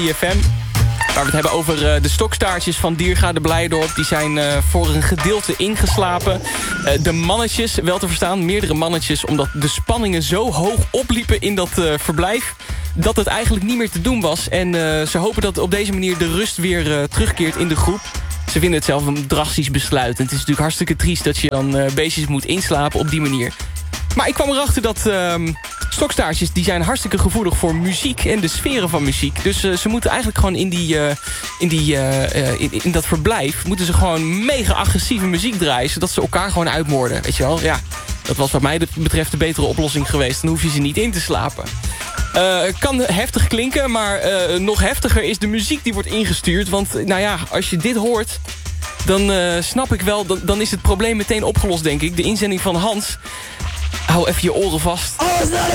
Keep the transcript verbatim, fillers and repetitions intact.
F M. Waar we het hebben over uh, de stokstaartjes van Diergaarde Blijdorp. Die zijn uh, voor een gedeelte ingeslapen. Uh, de mannetjes, wel te verstaan, meerdere mannetjes. Omdat de spanningen zo hoog opliepen in dat uh, verblijf. Dat het eigenlijk niet meer te doen was. En uh, ze hopen dat op deze manier de rust weer uh, terugkeert in de groep. Ze vinden het zelf een drastisch besluit. En het is natuurlijk hartstikke triest dat je dan uh, beestjes moet inslapen op die manier. Maar ik kwam erachter dat uh, stokstaartjes die zijn hartstikke gevoelig voor muziek en de sferen van muziek. Dus uh, ze moeten eigenlijk gewoon in, die, uh, in, die, uh, uh, in, in dat verblijf moeten ze gewoon mega agressieve muziek draaien, zodat ze elkaar gewoon uitmoorden. Weet je wel? Ja, dat was wat mij betreft de betere oplossing geweest. Dan hoef je ze niet in te slapen. Uh, kan heftig klinken, maar uh, nog heftiger is de muziek die wordt ingestuurd. Want nou ja, als je dit hoort, dan uh, snap ik wel, dan, dan is het probleem meteen opgelost, denk ik. De inzending van Hans. Hou even je oren vast.